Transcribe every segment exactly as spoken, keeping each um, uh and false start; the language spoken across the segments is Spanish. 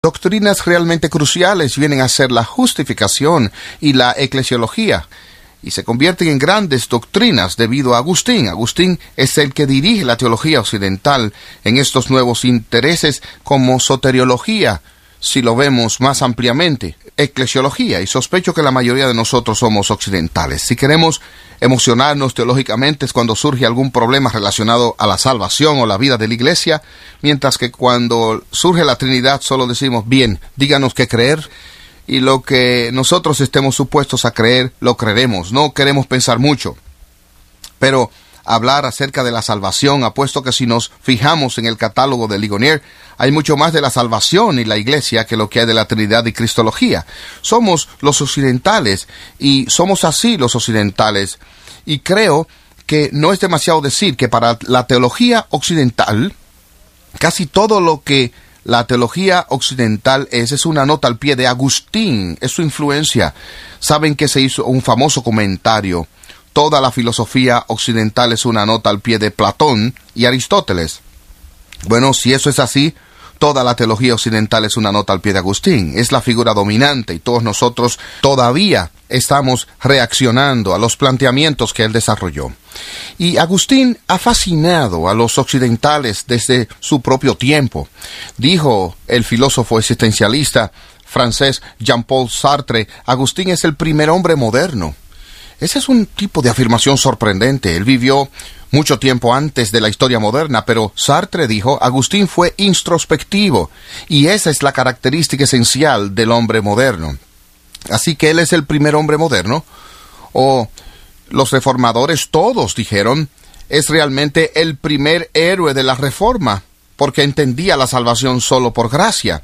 Doctrinas realmente cruciales vienen a ser la justificación y la eclesiología, y se convierten en grandes doctrinas debido a Agustín. Agustín es el que dirige la teología occidental en estos nuevos intereses como soteriología, si lo vemos más ampliamente, eclesiología, y sospecho que la mayoría de nosotros somos occidentales. Si queremos emocionarnos teológicamente es cuando surge algún problema relacionado a la salvación o la vida de la iglesia, mientras que cuando surge la Trinidad solo decimos, bien, díganos qué creer, y lo que nosotros estemos supuestos a creer, lo creeremos. No queremos pensar mucho. Pero hablar acerca de la salvación, apuesto que si nos fijamos en el catálogo de Ligonier, hay mucho más de la salvación y la iglesia que lo que hay de la Trinidad y Cristología. Somos los occidentales, y somos así los occidentales, y creo que no es demasiado decir que para la teología occidental, casi todo lo que la teología occidental es, es una nota al pie de Agustín, es su influencia. Saben que se hizo un famoso comentario: toda la filosofía occidental es una nota al pie de Platón y Aristóteles. Bueno, si eso es así, toda la teología occidental es una nota al pie de Agustín. Es la figura dominante, y todos nosotros todavía estamos reaccionando a los planteamientos que él desarrolló. Y Agustín ha fascinado a los occidentales desde su propio tiempo. Dijo el filósofo existencialista francés Jean-Paul Sartre: Agustín es el primer hombre moderno. Ese es un tipo de afirmación sorprendente. Él vivió mucho tiempo antes de la historia moderna, pero Sartre dijo, Agustín fue introspectivo, y esa es la característica esencial del hombre moderno. Así que él es el primer hombre moderno. O los reformadores todos dijeron, es realmente el primer héroe de la Reforma, porque entendía la salvación solo por gracia.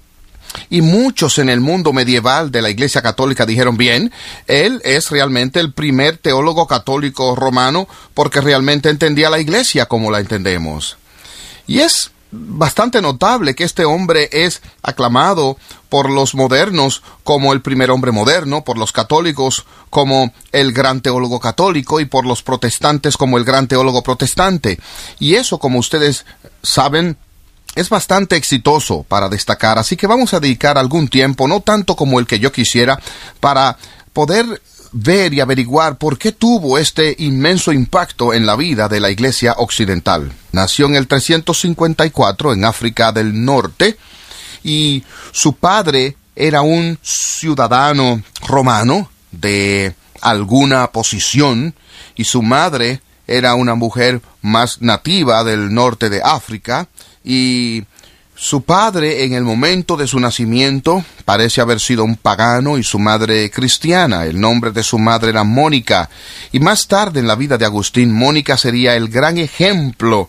Y muchos en el mundo medieval de la Iglesia Católica dijeron, bien, él es realmente el primer teólogo católico romano porque realmente entendía la Iglesia como la entendemos. Y es bastante notable que este hombre es aclamado por los modernos como el primer hombre moderno, por los católicos como el gran teólogo católico y por los protestantes como el gran teólogo protestante. Y eso, como ustedes saben, es bastante exitoso para destacar, así que vamos a dedicar algún tiempo, no tanto como el que yo quisiera, para poder ver y averiguar por qué tuvo este inmenso impacto en la vida de la Iglesia occidental. Nació en el trescientos cincuenta y cuatro en África del Norte, y su padre era un ciudadano romano de alguna posición, y su madre era una mujer más nativa del norte de África, y su padre en el momento de su nacimiento parece haber sido un pagano y su madre cristiana. El nombre de su madre era Mónica, y más tarde en la vida de Agustín, Mónica sería el gran ejemplo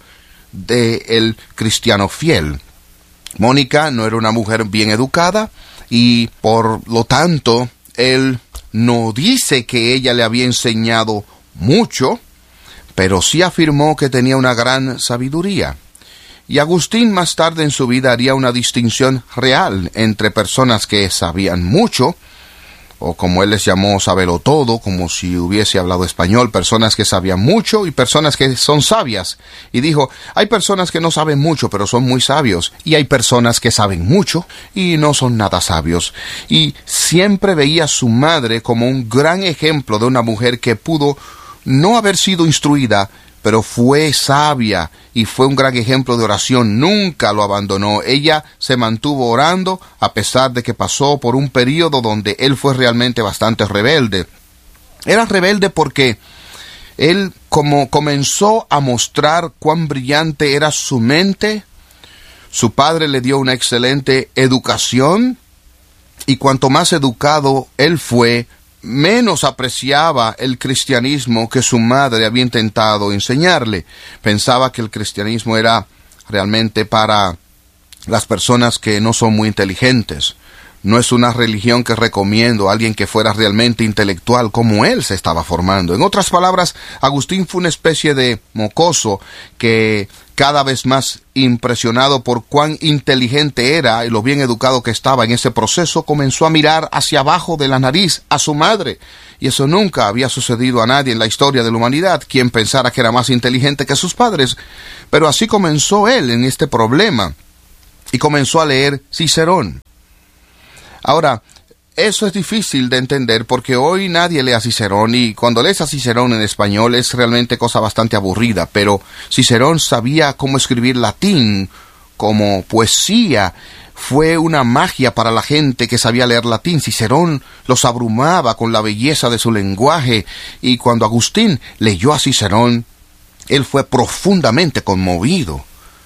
del cristiano fiel. Mónica no era una mujer bien educada, y por lo tanto él no dice que ella le había enseñado mucho, pero sí afirmó que tenía una gran sabiduría. Y Agustín más tarde en su vida haría una distinción real entre personas que sabían mucho, o como él les llamó, sabelo todo, como si hubiese hablado español, personas que sabían mucho y personas que son sabias. Y dijo, hay personas que no saben mucho, pero son muy sabios, y hay personas que saben mucho y no son nada sabios. Y siempre veía a su madre como un gran ejemplo de una mujer que pudo no haber sido instruida, pero fue sabia y fue un gran ejemplo de oración. Nunca lo abandonó. Ella se mantuvo orando a pesar de que pasó por un periodo donde él fue realmente bastante rebelde. Era rebelde porque él, como comenzó a mostrar cuán brillante era su mente, su padre le dio una excelente educación, y cuanto más educado él fue, menos apreciaba el cristianismo que su madre había intentado enseñarle. Pensaba que el cristianismo era realmente para las personas que no son muy inteligentes. No es una religión que recomiendo a alguien que fuera realmente intelectual como él se estaba formando. En otras palabras, Agustín fue una especie de mocoso que, cada vez más impresionado por cuán inteligente era y lo bien educado que estaba en ese proceso, comenzó a mirar hacia abajo de la nariz a su madre. Y eso nunca había sucedido a nadie en la historia de la humanidad, quien pensara que era más inteligente que sus padres. Pero así comenzó él en este problema. y comenzó a leer Cicerón. Ahora, eso es difícil de entender porque hoy nadie lee a Cicerón, y cuando lees a Cicerón en español es realmente cosa bastante aburrida, pero Cicerón sabía cómo escribir latín como poesía. Fue una magia para la gente que sabía leer latín. Cicerón los abrumaba con la belleza de su lenguaje, y cuando Agustín leyó a Cicerón, él fue profundamente conmovido.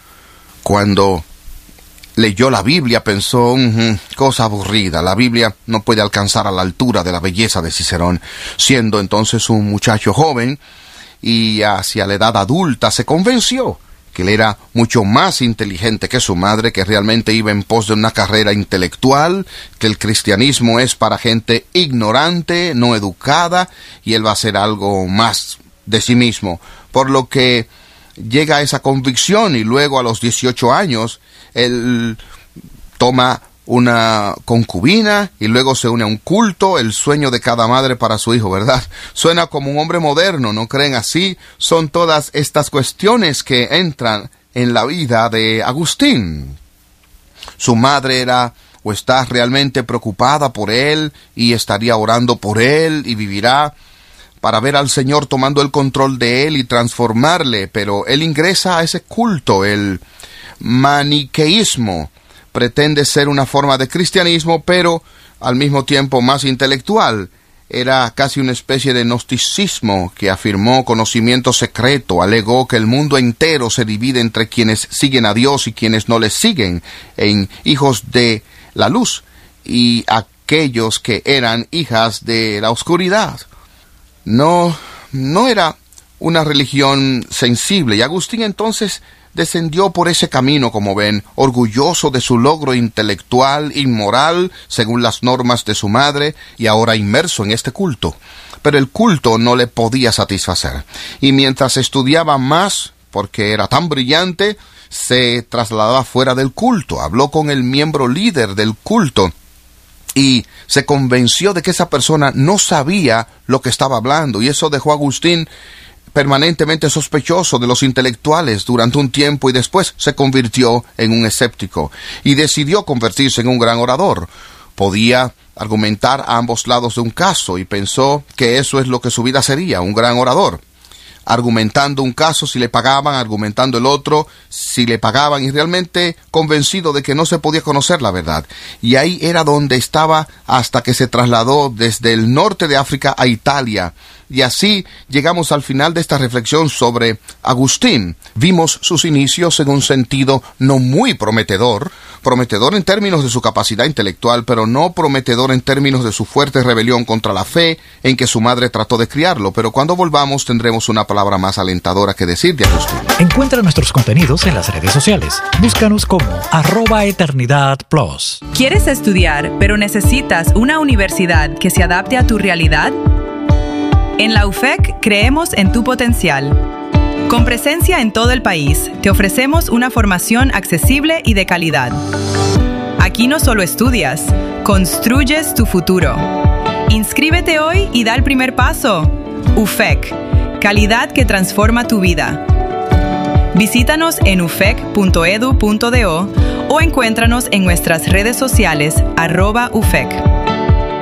Cuando leyó la Biblia pensó, mmm, cosa aburrida, la Biblia no puede alcanzar a la altura de la belleza de Cicerón. Siendo entonces un muchacho joven y hacia la edad adulta, se convenció que él era mucho más inteligente que su madre, que realmente iba en pos de una carrera intelectual, que el cristianismo es para gente ignorante, no educada, y él va a hacer algo más de sí mismo. Por lo que llega a esa convicción, y luego a los dieciocho años, él toma una concubina y luego se une a un culto, el sueño de cada madre para su hijo, ¿verdad? Suena como un hombre moderno, ¿no creen así? Son todas estas cuestiones que entran en la vida de Agustín. Su madre era o está realmente preocupada por él y estaría orando por él y vivirá para ver al Señor tomando el control de él y transformarle, pero él ingresa a ese culto, el maniqueísmo. Pretende ser una forma de cristianismo, pero al mismo tiempo más intelectual. Era casi una especie de gnosticismo que afirmó conocimiento secreto, alegó que el mundo entero se divide entre quienes siguen a Dios y quienes no les siguen, en hijos de la luz y aquellos que eran hijas de la oscuridad. No, no era una religión sensible, y Agustín entonces descendió por ese camino, como ven, orgulloso de su logro intelectual, inmoral, según las normas de su madre, y ahora inmerso en este culto. Pero el culto no le podía satisfacer, y mientras estudiaba más, porque era tan brillante, se trasladaba fuera del culto, habló con el miembro líder del culto, y se convenció de que esa persona no sabía lo que estaba hablando, y eso dejó a Agustín permanentemente sospechoso de los intelectuales durante un tiempo, y después se convirtió en un escéptico y decidió convertirse en un gran orador. Podía argumentar a ambos lados de un caso y pensó que eso es lo que su vida sería, un gran orador. Argumentando un caso si le pagaban, argumentando el otro si le pagaban, y realmente convencido de que no se podía conocer la verdad. Y ahí era donde estaba hasta que se trasladó desde el norte de África a Italia. Y así llegamos al final de esta reflexión sobre Agustín. Vimos sus inicios en un sentido no muy prometedor, prometedor en términos de su capacidad intelectual, pero no prometedor en términos de su fuerte rebelión contra la fe en que su madre trató de criarlo. Pero cuando volvamos tendremos una palabra más alentadora que decir de Agustín. Encuentra nuestros contenidos en las redes sociales. Búscanos como arroba eternidad plus. ¿Quieres estudiar, pero necesitas una universidad que se adapte a tu realidad? En la U F E C creemos en tu potencial. Con presencia en todo el país, te ofrecemos una formación accesible y de calidad. Aquí no solo estudias, construyes tu futuro. Inscríbete hoy y da el primer paso. U F E C, calidad que transforma tu vida. Visítanos en u f e c punto e d u punto d o o encuéntranos en nuestras redes sociales arroba U F E C.